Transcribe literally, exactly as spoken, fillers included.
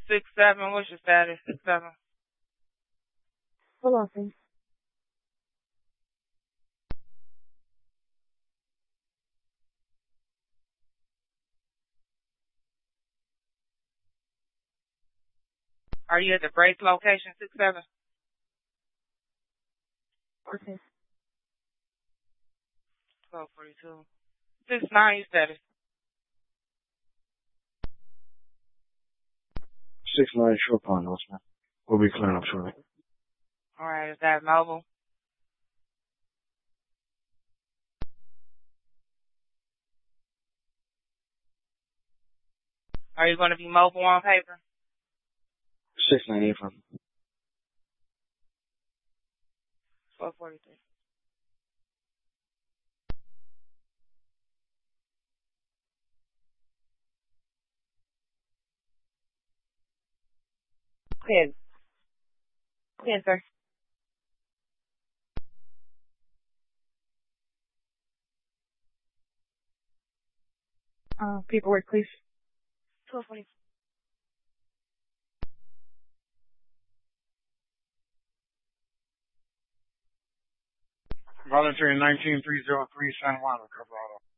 Six seven. What's your status? Six seven. Hold on, please. Are you at the Brace location? Six seven. Okay. Twelve forty two. Six nine. Your status. Six nine short pond, Northman. We'll be clearing up shortly. All right. Is that mobile? Are you going to be mobile on paper? Six nine eight from. Twelve forty three. Clear. Clear, sir. Uh, paperwork, please. Twelve forty. Volunteer nineteen three zero three San Juan, Colorado.